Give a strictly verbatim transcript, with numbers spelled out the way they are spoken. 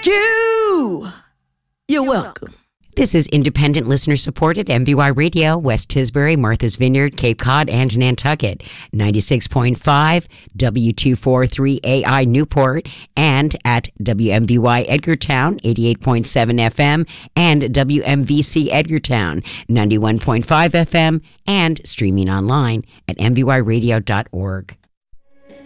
Thank you. You're welcome. This is independent listener supported M V Y Radio, West Tisbury, Martha's Vineyard, Cape Cod, and Nantucket, ninety-six point five, W two forty-three A I Newport, and at W M V Y Edgartown, eighty-eight point seven F M, and W M V C Edgartown, ninety-one point five F M, and streaming online at M V Y radio dot org.